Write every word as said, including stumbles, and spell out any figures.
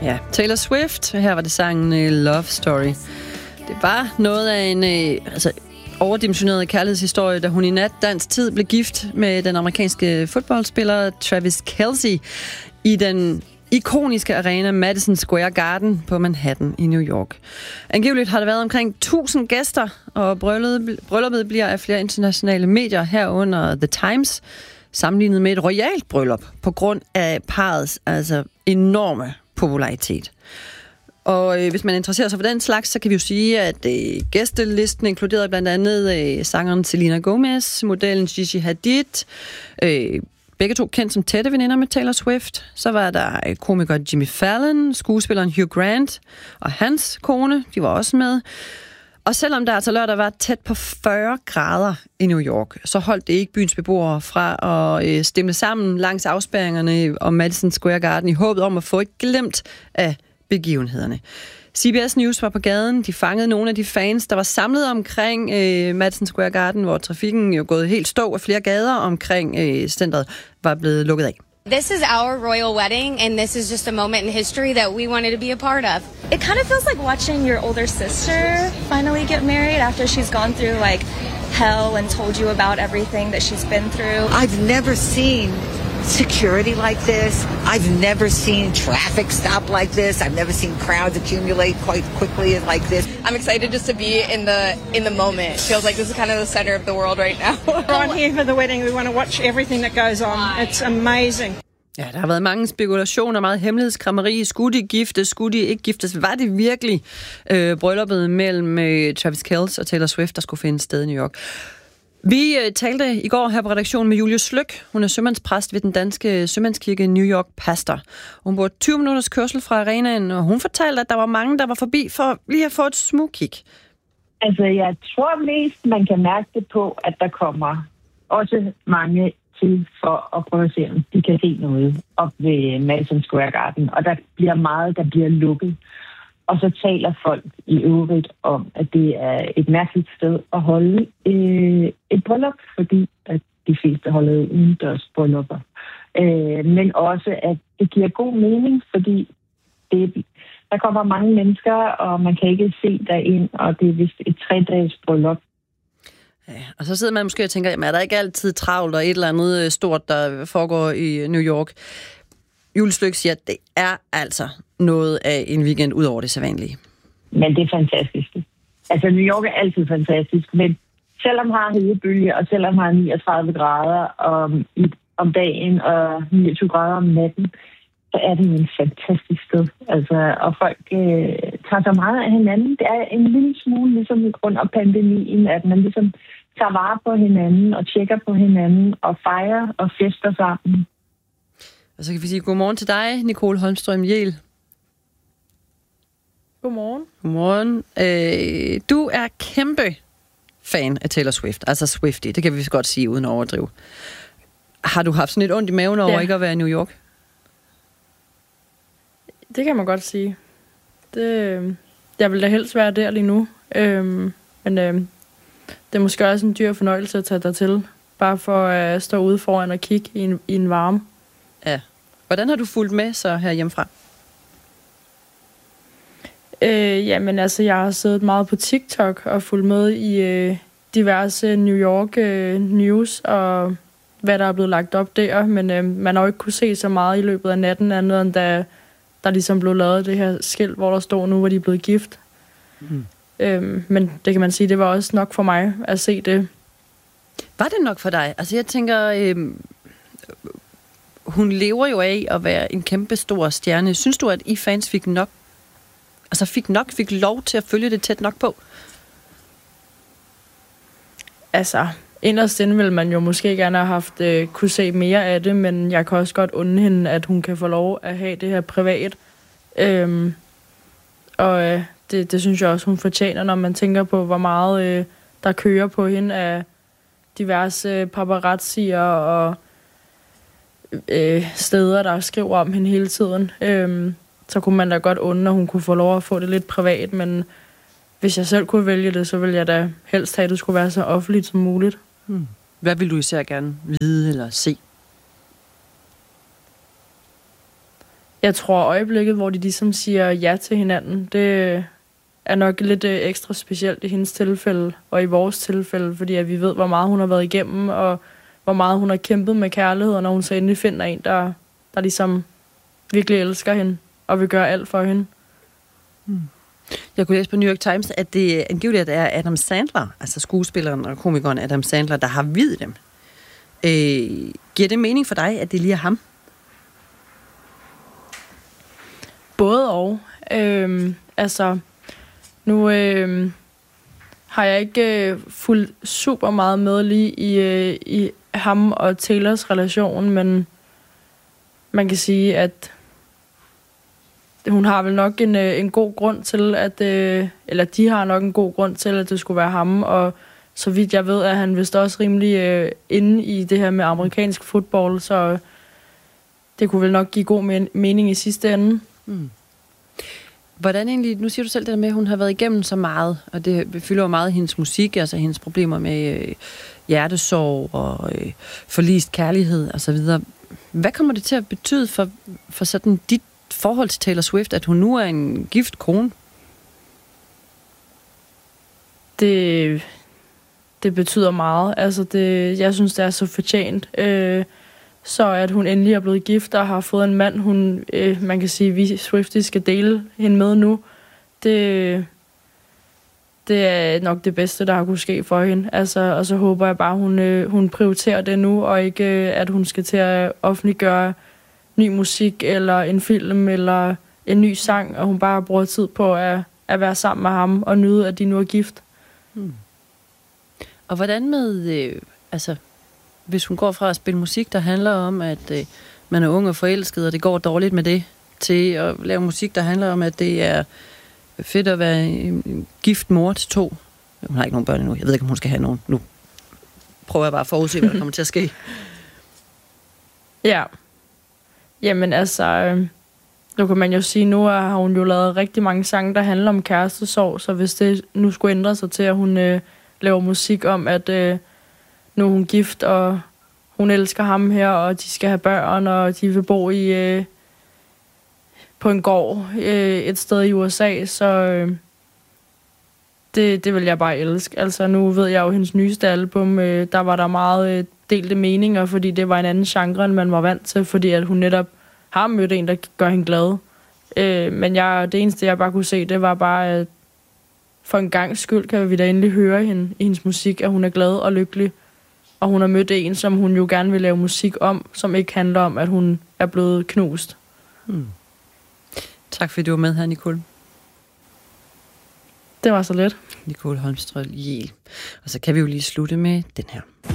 Ja, Taylor Swift. Her var det sangen Love Story. Det var noget af en altså, overdimensioneret kærlighedshistorie, da hun i nat dansk tid blev gift med den amerikanske fodboldspiller Travis Kelce i den ikoniske arena Madison Square Garden på Manhattan i New York. Angiveligt har der været omkring tusind gæster, og brylluppet, brylluppet bliver af flere internationale medier herunder The Times sammenlignet med et royalt bryllup på grund af parrets altså enorme popularitet. Og øh, hvis man interesserer sig for den slags, så kan vi jo sige, at øh, gæstelisten inkluderede blandt andet øh, sangeren Selena Gomez, modellen Gigi Hadid, øh, begge to kendt som tætte veninder med Taylor Swift. Så var der øh, komiker Jimmy Fallon, skuespilleren Hugh Grant og hans kone, de var også med. Og selvom der altså lørdag var tæt på fyrre grader i New York, så holdt det ikke byens beboere fra at øh, stemle sammen langs afspærringerne om Madison Square Garden i håbet om at få et glimt af begivenhederne. C B S News var på gaden. De fangede nogle af de fans, der var samlet omkring øh, Madison Square Garden, hvor trafikken jo gået helt stå, og flere gader omkring øh, centret var blevet lukket af. This is our royal wedding, and this is just a moment in history that we wanted to be a part of. It kind of feels like watching your older sister finally get married after she's gone through like hell and told you about everything that she's been through. I've never seen security like this. I've never seen traffic stop like this. I've never seen crowds accumulate quite quickly like this. I'm excited just to be in the in the moment. It feels like this is kind of the center of the world right now. We're on here for the wedding. We want to watch everything that goes on. It's amazing. Ja, der har været mange spekulationer, meget hemmelighedskræmmeri. Skulle de giftes? Skulle de ikke giftes? Var det virkelig øh, brylluppet mellem øh, Travis Kelce og Taylor Swift, der skulle finde sted i New York? Vi øh, talte i går her på redaktionen med Julie Slyk. Hun er sømandspræst ved den danske sømandskirke New York Pastor. Hun bor tyve minutters kørsel fra arenaen, og hun fortalte, at der var mange, der var forbi for lige at få et smugkig. Altså, jeg tror mest, man kan mærke det på, at der kommer også mange til for at prøve at se, om de kan se noget op ved Madison Square Garden. Og der bliver meget, der bliver lukket. Og så taler folk i øvrigt om, at det er et mærkeligt sted at holde øh, et bryllup, fordi at de fleste holder udendørs bryllupper. Øh, men også, at det giver god mening, fordi det, der kommer mange mennesker, og man kan ikke se derind, og det er vist et tre-dages bryllup. Ja, og så sidder man måske og tænker, jamen er der ikke altid travlt og et eller andet stort, der foregår i New York? Julie Slyk siger, at det er altså noget af en weekend ud over det sædvanlige. Men det er fantastisk. Altså New York er altid fantastisk, men selvom har hedebølge, og selvom har niogtredive grader om, i, om dagen og niogtyve grader om natten, så er det en fantastisk sted. Altså, og folk øh, tager så meget af hinanden. Det er en lille smule ligesom under pandemien, at man ligesom tager vare på hinanden og tjekker på hinanden og fejrer og fester sammen. Og så kan vi sige godmorgen til dig, Nicole Holmstrøm Jel. Godmorgen. Godmorgen. Øh, du er kæmpe fan af Taylor Swift, altså Swiftie, det kan vi godt sige uden at overdrive. Har du haft sådan et ondt i maven over ja. ikke at være i New York? Det kan man godt sige. Det, jeg vil da helst være der lige nu. Øhm, men øhm, det er måske også en dyr fornøjelse at tage dig til, bare for at stå ude foran og kigge i en, i en varme. Ja. Hvordan har du fulgt med så her hjemmefra? Øh, jamen altså, jeg har siddet meget på TikTok og fulgt med i øh, diverse New York øh, news og hvad der er blevet lagt op der. Men øh, man har jo ikke kunne se så meget i løbet af natten, andet end da der ligesom blev lavet det her skilt, hvor der står nu, hvor de er blevet gift. Mm. Øhm, men det kan man sige, det var også nok for mig at se det. Var det nok for dig? Altså jeg tænker, øh, hun lever jo af at være en kæmpe stor stjerne. Synes du, at I fans fik nok, altså fik nok, fik lov til at følge det tæt nok på? Altså, inderst inde vil man jo måske gerne have haft, øh, kunne se mere af det, men jeg kan også godt unde hende, at hun kan få lov at have det her privat. Øhm, og øh, det, det synes jeg også, hun fortjener, når man tænker på, hvor meget øh, der kører på hende af diverse paparazzier og øh, steder, der skriver om hende hele tiden. Øhm, så kunne man da godt unde, at hun kunne få lov at få det lidt privat, men hvis jeg selv kunne vælge det, så ville jeg da helst have, at det skulle være så offentligt som muligt. Hmm. Hvad vil du især gerne vide eller se? Jeg tror øjeblikket, hvor de ligesom siger ja til hinanden, det er nok lidt øh, ekstra specielt i hendes tilfælde og i vores tilfælde, fordi at vi ved, hvor meget hun har været igennem, og hvor meget hun har kæmpet med kærlighed, og når hun så endelig finder en, der, der ligesom virkelig elsker hende og vil gøre alt for hende. Hmm. Jeg kunne læse på New York Times, at det angiveligt er Adam Sandler, altså skuespilleren og komikeren Adam Sandler, der har viet dem. Øh, giver det mening for dig, at det lige er ham? Både og. Øhm, altså, nu øh, har jeg ikke øh, fulgt super meget med lige i, øh, i ham og Taylors relation, men man kan sige, at hun har vel nok en, øh, en god grund til, at øh, eller de har nok en god grund til, at det skulle være ham, og så vidt jeg ved, er han vist også rimelig øh, inde i det her med amerikansk fodbold, så det kunne vel nok give god men- mening i sidste ende. Mm. Hvordan egentlig, nu siger du selv det der med, at hun har været igennem så meget, og det fylder jo meget hendes musik, altså hendes problemer med øh, hjertesorg og øh, forlist kærlighed og så videre. Hvad kommer det til at betyde for, for sådan dit forhold til Taylor Swift, at hun nu er en gift kone? Det, det betyder meget. Altså det, jeg synes, det er så fortjent. Øh, så at hun endelig er blevet gift og har fået en mand, hun, øh, man kan sige, vi Swifties skal dele hende med nu. Det, det er nok det bedste, der har kunne ske for hende. Altså, og så håber jeg bare, hun, øh, hun prioriterer det nu, og ikke øh, at hun skal til at offentliggøre ny musik, eller en film, eller en ny sang, og hun bare bruger tid på at, at være sammen med ham, og nyde, at de nu er gift. Hmm. Og hvordan med, øh, altså, hvis hun går fra at spille musik, der handler om, at øh, man er ung og forelsket, og det går dårligt med det, til at lave musik, der handler om, at det er fedt at være en gift mor til to. Hun har ikke nogen børn endnu. Jeg ved ikke, om hun skal have nogen. Nu prøver jeg bare at forudse, hvad der kommer til at ske. Ja. Jamen altså, øh, nu kan man jo sige, nu har hun jo lavet rigtig mange sange, der handler om kærestesorg, så hvis det nu skulle ændre sig til, at hun øh, laver musik om, at øh, nu er hun gift, og hun elsker ham her, og de skal have børn, og de vil bo i øh, på en gård øh, et sted i U S A, så øh, det, det vil jeg bare elske. Altså nu ved jeg jo, hendes nyeste album, øh, der var der meget øh, delte meninger, fordi det var en anden genre, end man var vant til, fordi at hun netop har mødt en, der gør hende glad. Øh, men jeg, det eneste, jeg bare kunne se, det var bare, at for en gangs skyld kan vi da endelig høre hende i hendes musik, at hun er glad og lykkelig. Og hun har mødt en, som hun jo gerne vil lave musik om, som ikke handler om, at hun er blevet knust. Hmm. Tak fordi du var med her, Nicole. Det var så let. Nicole Holmstrøm Yeel. Og så kan vi jo lige slutte med den her.